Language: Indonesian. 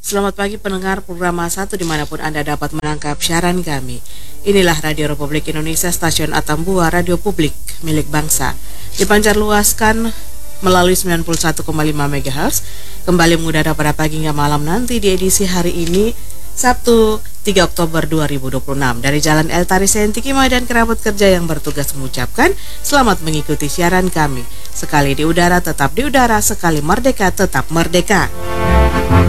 Selamat pagi pendengar program A1 dimanapun Anda dapat menangkap siaran kami. Inilah Radio Republik Indonesia, stasiun Atambua, radio publik milik bangsa. Dipancar luaskan melalui 91,5 MHz. Kembali mengudara pada pagi hingga malam nanti di edisi hari ini, Sabtu 3 Oktober 2026. Dari Jalan El Tari Sentikima dan kerabat kerja yang bertugas mengucapkan selamat mengikuti siaran kami. Sekali di udara tetap di udara, sekali merdeka tetap merdeka.